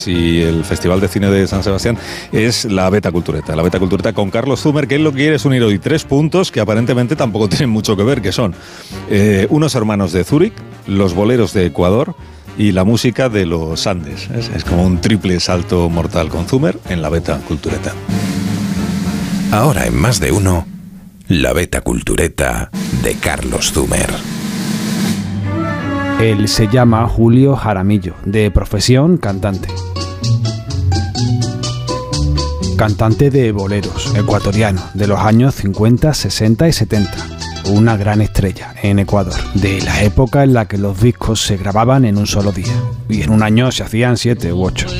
Y el Festival de Cine de San Sebastián es la Beta Cultureta. La Beta Cultureta con Carlos Zumer, que él lo que quiere es unir hoy 3 puntos que aparentemente tampoco tienen mucho que ver, que son unos hermanos de Zúrich, los boleros de Ecuador y la música de los Andes. Es como un triple salto mortal con Zumer en la Beta Cultureta. Ahora en Más de Uno, la Beta Cultureta de Carlos Zumer. Él se llama Julio Jaramillo, de profesión cantante. Cantante de boleros, ecuatoriano, de los años 50, 60 y 70. Una gran estrella en Ecuador, de la época en la que los discos se grababan en un solo día. Y en un año se hacían 7 u 8.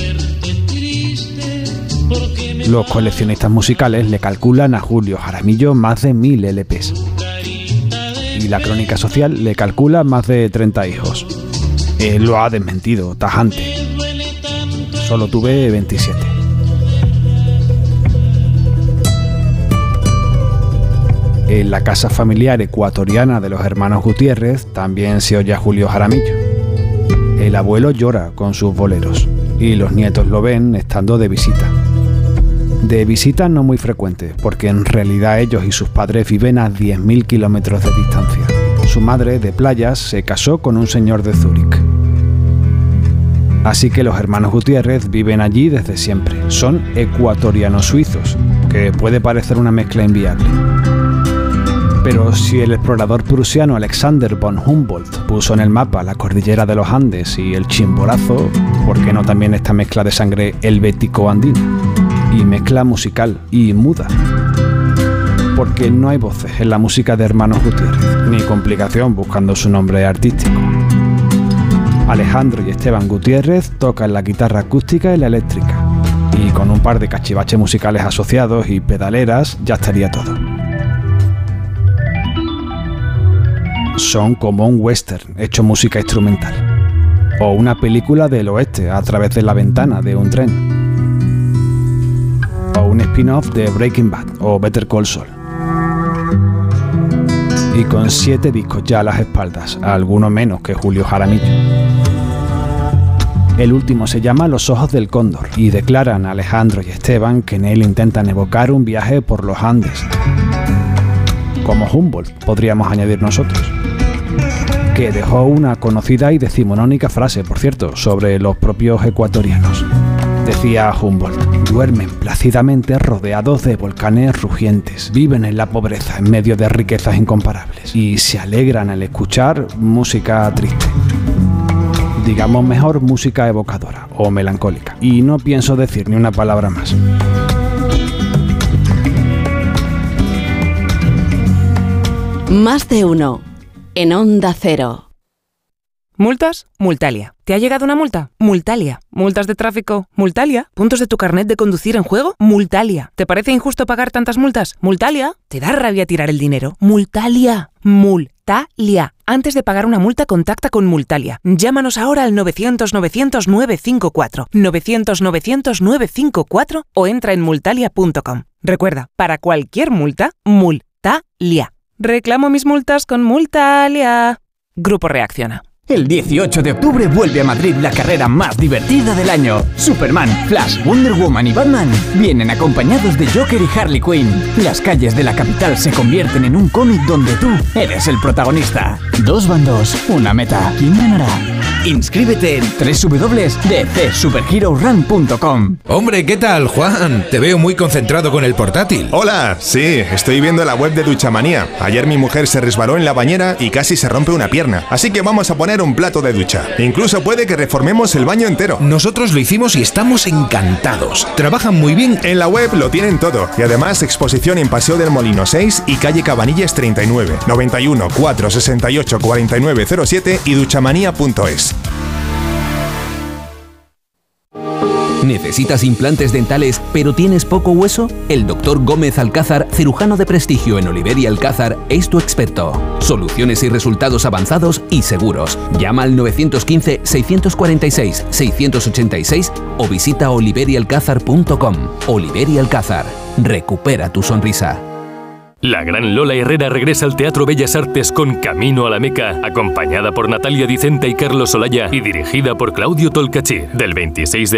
Los coleccionistas musicales le calculan a Julio Jaramillo más de 1000 LPs. Y la crónica social le calcula más de 30 hijos. Él lo ha desmentido, tajante. Solo tuve 27. En la casa familiar ecuatoriana de los hermanos Gutiérrez también se oye a Julio Jaramillo. El abuelo llora con sus boleros y los nietos lo ven estando de visita. De visita no muy frecuente, porque en realidad ellos y sus padres viven a 10.000 kilómetros de distancia. Su madre, de Playas, se casó con un señor de Zúrich. Así que los hermanos Gutiérrez viven allí desde siempre. Son ecuatorianos suizos, que puede parecer una mezcla inviable. Pero si el explorador prusiano Alexander von Humboldt puso en el mapa la cordillera de los Andes y el Chimborazo, ¿por qué no también esta mezcla de sangre helvético-andina? Y mezcla musical y muda. Porque no hay voces en la música de hermanos Gutiérrez, ni complicación buscando su nombre artístico. Alejandro y Esteban Gutiérrez tocan la guitarra acústica y la eléctrica, y con un par de cachivaches musicales asociados y pedaleras ya estaría todo. Son como un western hecho música instrumental, o una película del oeste a través de la ventana de un tren, o un spin-off de Breaking Bad o Better Call Saul. Y con 7 discos ya a las espaldas, alguno menos que Julio Jaramillo. El último se llama Los Ojos del Cóndor y declaran a Alejandro y Esteban que en él intentan evocar un viaje por los Andes. Como Humboldt, podríamos añadir nosotros. Que dejó una conocida y decimonónica frase, por cierto, sobre los propios ecuatorianos. Decía Humboldt: duermen plácidamente rodeados de volcanes rugientes, viven en la pobreza en medio de riquezas incomparables y se alegran al escuchar música triste. Digamos mejor música evocadora o melancólica. Y no pienso decir ni una palabra más. Más de uno en Onda Cero. ¿Multas? Multalia. ¿Te ha llegado una multa? Multalia. ¿Multas de tráfico? Multalia. ¿Puntos de tu carnet de conducir en juego? Multalia. ¿Te parece injusto pagar tantas multas? Multalia. ¿Te da rabia tirar el dinero? Multalia. Multalia. Antes de pagar una multa, contacta con Multalia. Llámanos ahora al 900-900-954. 900-900-954 o entra en multalia.com. Recuerda, para cualquier multa, Multalia. Reclamo mis multas con Multalia. Grupo Reacciona. El 18 de octubre vuelve a Madrid la carrera más divertida del año. Superman, Flash, Wonder Woman y Batman vienen acompañados de Joker y Harley Quinn. Las calles de la capital se convierten en un cómic donde tú eres el protagonista. 2 bandos, una meta. ¿Quién ganará? Inscríbete en www.dcsuperherorun.com. Hombre, ¿qué tal, Juan? Te veo muy concentrado con el portátil. Hola, sí, estoy viendo la web de Duchamanía. Ayer mi mujer se resbaló en la bañera y casi se rompe una pierna. Así que vamos a poner un plato de ducha. Incluso puede que reformemos el baño entero. Nosotros lo hicimos y estamos encantados. Trabajan muy bien. En la web lo tienen todo. Y además exposición en Paseo del Molino 6 y calle Cabanillas 39. 91 468 4907 y duchamanía.es. ¿Necesitas implantes dentales pero tienes poco hueso? El Dr. Gómez Alcázar, cirujano de prestigio en Oliver y Alcázar, es tu experto. Soluciones y resultados avanzados y seguros. Llama al 915-646-686 o visita oliverialcázar.com. Oliver y Alcázar. Recupera tu sonrisa. La gran Lola Herrera regresa al Teatro Bellas Artes con Camino a la Meca, acompañada por Natalia Dicenta y Carlos Olaya y dirigida por Claudio Tolcachir. Del 26 de